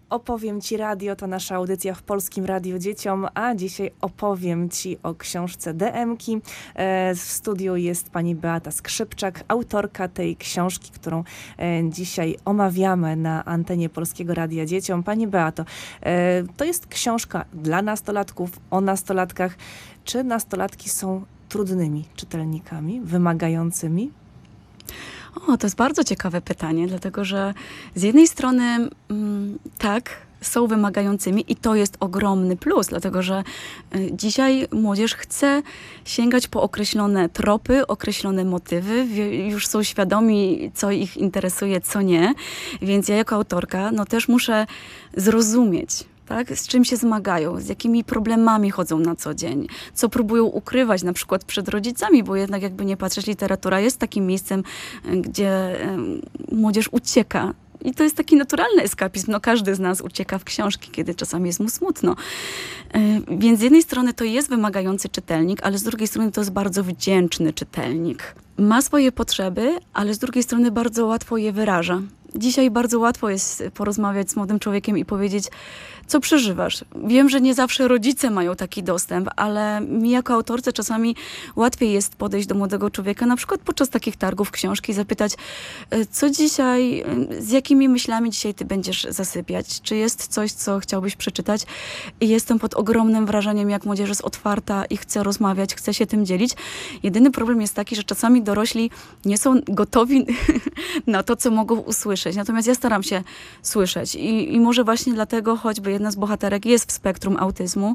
Opowiem Ci Radio to nasza audycja w Polskim Radiu Dzieciom, a dzisiaj opowiem Ci o książce DM-ki. W studiu jest pani Beata Skrzypczak, autorka tej książki, którą dzisiaj omawiamy na antenie Polskiego Radia Dzieciom. Pani Beato, to jest książka dla nastolatków, o nastolatkach. Czy nastolatki są trudnymi czytelnikami, wymagającymi? O, to jest bardzo ciekawe pytanie, dlatego że z jednej strony tak, są wymagającymi i to jest ogromny plus, dlatego że dzisiaj młodzież chce sięgać po określone tropy, określone motywy, już są świadomi, co ich interesuje, co nie, więc ja jako autorka też muszę zrozumieć, tak? Z czym się zmagają, z jakimi problemami chodzą na co dzień, co próbują ukrywać na przykład przed rodzicami, bo jednak jakby nie patrzeć, literatura jest takim miejscem, gdzie młodzież ucieka. I to jest taki naturalny eskapizm. Każdy z nas ucieka w książki, kiedy czasami jest mu smutno. Więc z jednej strony to jest wymagający czytelnik, ale z drugiej strony to jest bardzo wdzięczny czytelnik. Ma swoje potrzeby, ale z drugiej strony bardzo łatwo je wyraża. Dzisiaj bardzo łatwo jest porozmawiać z młodym człowiekiem i powiedzieć, co przeżywasz. Wiem, że nie zawsze rodzice mają taki dostęp, ale mi jako autorce czasami łatwiej jest podejść do młodego człowieka, na przykład podczas takich targów książki, zapytać, co dzisiaj, z jakimi myślami dzisiaj ty będziesz zasypiać? Czy jest coś, co chciałbyś przeczytać? I jestem pod ogromnym wrażeniem, jak młodzież jest otwarta i chce rozmawiać, chce się tym dzielić. Jedyny problem jest taki, że czasami dorośli nie są gotowi na to, co mogą usłyszeć. Natomiast ja staram się słyszeć i może właśnie dlatego choćby jedna z bohaterek jest w spektrum autyzmu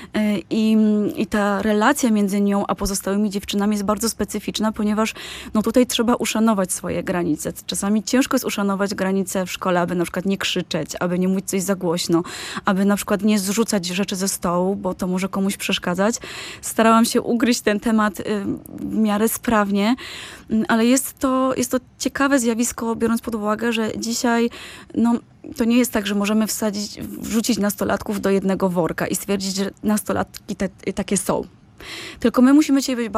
i ta relacja między nią a pozostałymi dziewczynami jest bardzo specyficzna, ponieważ tutaj trzeba uszanować swoje granice. Czasami ciężko jest uszanować granice w szkole, aby na przykład nie krzyczeć, aby nie mówić coś za głośno, aby na przykład nie zrzucać rzeczy ze stołu, bo to może komuś przeszkadzać. Starałam się ugryźć ten temat w miarę sprawnie, ale jest to ciekawe zjawisko, biorąc pod uwagę, że dzisiaj to nie jest tak, że możemy wrzucić nastolatków do jednego worka i stwierdzić, że nastolatki takie są. Tylko my musimy dzisiaj być